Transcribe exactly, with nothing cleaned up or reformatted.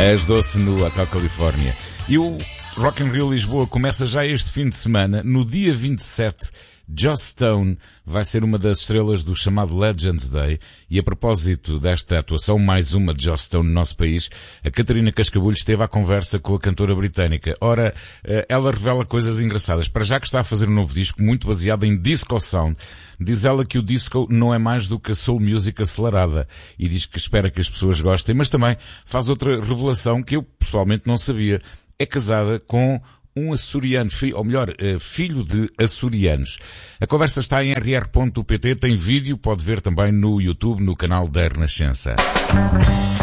As Doce no Hotel Califórnia. E o Rock in Rio Lisboa começa já este fim de semana. No dia vinte e sete, Joss Stone vai ser uma das estrelas do chamado Legends Day. E a propósito desta atuação, mais uma de Joss Stone no nosso país, a Catarina Cascabulho esteve à conversa com a cantora britânica. Ora, ela revela coisas engraçadas. Para já que está a fazer um novo disco muito baseado em disco sound, diz ela que o disco não é mais do que a soul music acelerada e diz que espera que as pessoas gostem, mas também faz outra revelação que eu pessoalmente não sabia. É casada com um açoriano, ou melhor, filho de açorianos. A conversa está em r r ponto p t, tem vídeo, pode ver também no YouTube, no canal da Renascença.